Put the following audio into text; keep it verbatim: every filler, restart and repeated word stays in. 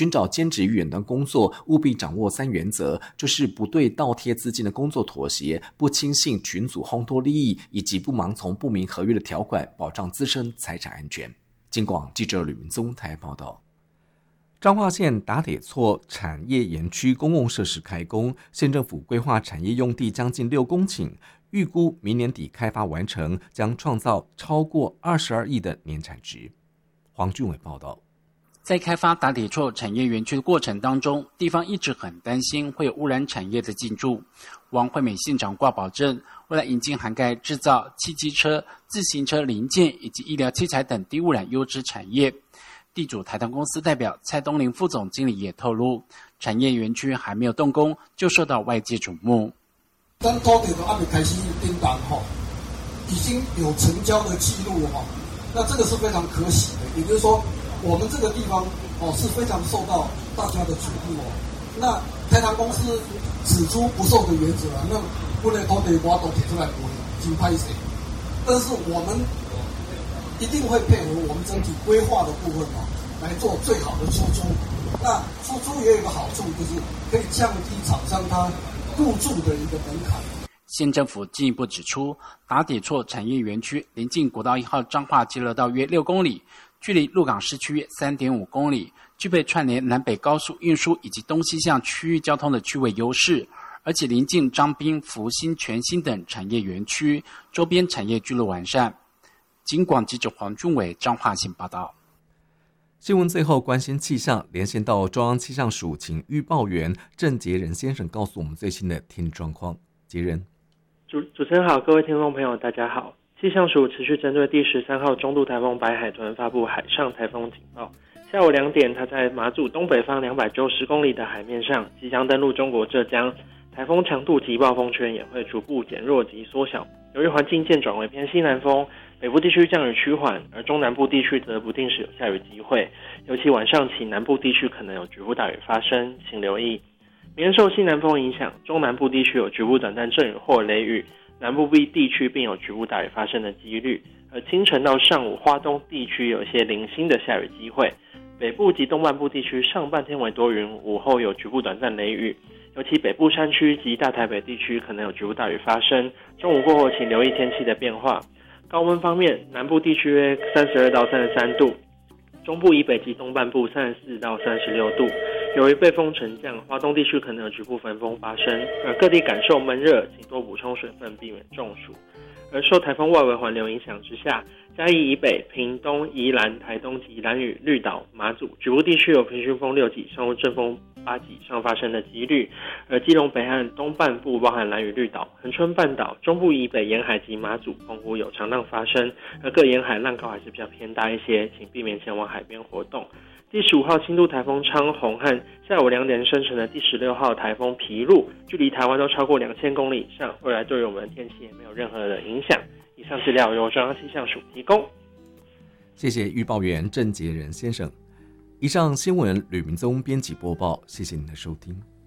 寻找兼职与远端工作务必掌握三原则，就是不对倒贴资金的工作妥协，不轻信群组烘托利益，以及不盲从不明合约的条款，保障自身财产安全。警广记者吕明宗台报道。彰化县打铁厝产业园区公共设施开工，县政府规划产业用地将近六公顷，预估明年底开发完成，将创造超过二十二亿的年产值。黄俊伟报道。 在开发打铁厝产业园区的过程当中，地方一直很担心会有污染产业的进驻。王惠美县长挂保证，为了引进涵盖制造、汽机车、自行车零件以及医疗器材等低污染优质产业。地主台糖公司代表蔡东林副总经理也透露，产业园区还没有动工，就受到外界瞩目。 咱土地都还没开始订单哈，已经有成交的记录哈，那这个是非常可喜的。也就是说，我们这个地方哦是非常受到大家的瞩目哦。那台糖公司指出不受的原则啊，那不能土地我都提出来不真拍谁，但是我们一定会配合我们整体规划的部分哦，来做最好的出租。那出租也有一个好处，就是可以降低厂商他入驻的一个门槛。 县政府进一步指出，打铁厝产业园区临近国道一号彰化接乐道约六公里，距离鹿港市区约 三点五公里，具备串联南北高速运输以及东西向区域交通的区位优势，而且临近彰滨、福兴、全新等产业园区，周边产业聚落完善。警广记者黄俊伟彰化县报道。 新闻最后关心气象，连线到中央气象署，请预报员郑杰仁先生告诉我们最新的天气状况。杰仁， 主主持人好，各位听众朋友大家好。气象署持续针对第十三号中度台风白海豚发布海上台风警报。下午两点，它在马祖东北方两百九十公里的海面上，即将登陆中国浙江。台风强度及暴风圈也会逐步减弱及缩小。由于环境渐转为偏西南风，北部地区降雨趋缓，而中南部地区则不定时有下雨机会，尤其晚上起南部地区可能有局部大雨发生，请留意。明天受西南风影响，中南部地区有局部短暂阵雨或雷雨，南部地区并有局部大雨发生的几率，而清晨到上午花东地区有一些零星的下雨机会，北部及东半部地区上半天为多云，午后有局部短暂雷雨，尤其北部山区及大台北地区可能有局部大雨发生，中午过后请留意天气的变化。高温方面，南部地区约三十二到三十三度，中部以北及东半部三十四到三十六度。由于背风沉降，华东地区可能有局部焚风发生，而各地感受闷热，请多补充水分，避免中暑。而受台风外围环流影响之下，嘉义以北、屏东、宜兰、台东及兰屿、绿岛、马祖局部地区有平均风六级以上或阵风八级以上发生的几率，而基隆北岸东半部包含兰屿、绿岛、恒春半岛、中部以北沿海及马祖、澎湖有长浪发生，而各沿海浪高还是比较偏大一些，请避免前往海边活动。第十五号轻度台风昌宏和下午两点生成的第十六号台风皮鹿，距离台湾都超过两千公里以上，未来对于我们的天气也没有任何的影响。以上资料由中央气象署提供。 谢谢预报员郑杰仁先生。以上新闻吕明宗编辑播报，谢谢您的收听。